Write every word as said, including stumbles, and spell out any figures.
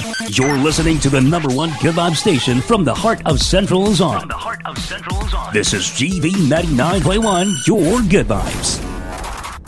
You're listening to the number one good vibe station from the heart of Central Luzon. From the heart of Central Luzon. This is G V ninety-nine point one, your good vibes.